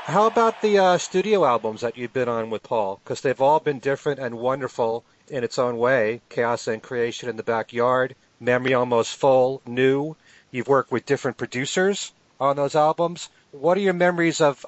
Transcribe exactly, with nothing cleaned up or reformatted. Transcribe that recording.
How about the uh, studio albums that you've been on with Paul? Because they've all been different and wonderful in its own way. Chaos and Creation in the Backyard, Memory Almost Full, New. You've worked with different producers on those albums. What are your memories of